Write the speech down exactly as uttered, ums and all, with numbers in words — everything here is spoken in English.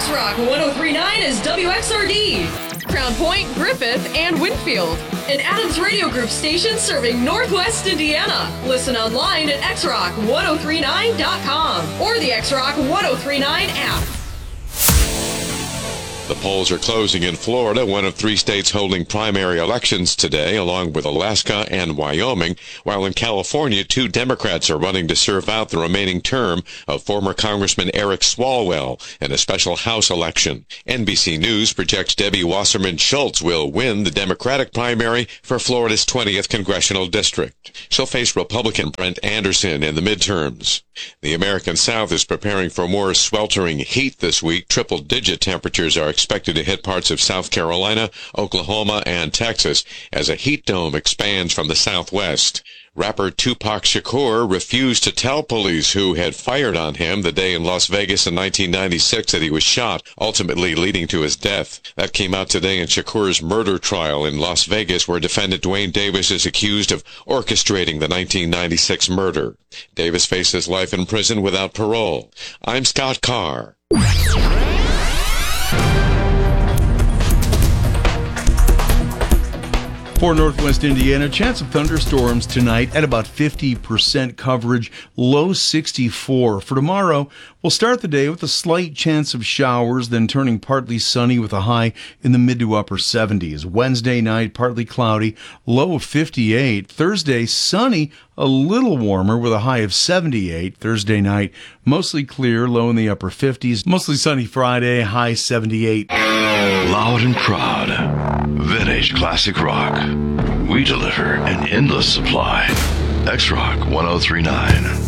X-Rock one oh three point nine is W X R D. Crown Point, Griffith, and Winfield. An Adams Radio Group station serving Northwest Indiana. Listen online at x rock one oh three nine dot com or the X-Rock one oh three nine app. The polls are closing in Florida, one of three states holding primary elections today, along with Alaska and Wyoming, while in California, two Democrats are running to serve out the remaining term of former Congressman Eric Swalwell in a special House election. N B C News projects Debbie Wasserman Schultz will win the Democratic primary for Florida's twentieth congressional district. She'll face Republican Brent Anderson in the midterms. The American South is preparing for more sweltering heat this week. Triple-digit temperatures are expected to hit parts of South Carolina, Oklahoma, and Texas as a heat dome expands from the southwest. Rapper Tupac Shakur refused to tell police who had fired on him the day in Las Vegas in nineteen ninety-six that he was shot, ultimately leading to his death. That came out today in Shakur's murder trial in Las Vegas, where defendant Dwayne Davis is accused of orchestrating the nineteen ninety-six murder. Davis faces life in prison without parole. I'm Scott Carr. For Northwest Indiana, chance of thunderstorms tonight at about fifty percent coverage, low sixty-four. For tomorrow, we'll start the day with a slight chance of showers, then turning partly sunny with a high in the mid to upper seventies. Wednesday night, partly cloudy, low of fifty-eight. Thursday, sunny, a little warmer with a high of seventy-eight. Thursday night, mostly clear, low in the upper fifties. Mostly sunny Friday, high seventy-eight. Loud and proud, Vintage Classic Rock. We deliver an endless supply. X-Rock one oh three point nine.